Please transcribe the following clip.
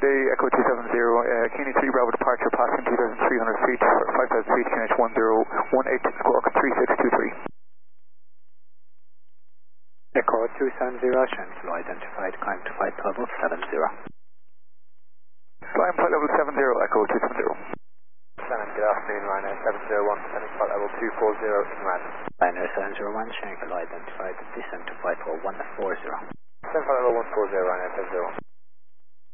good day, Echo 270, Kennedy 3 Bravo departure, passing 2,300 feet, 5,000 feet, QNH 1018, squawk 3623. Echo 270, Shenzhou identified, climb to flight level 70. Climb flight level 70, Echo 270. Good afternoon, Ryanair 701, descending flight level 240 inland. Ryanair 701, Shenzhou identified, descend to flight level 140. Descend flight level 140, Ryanair 701.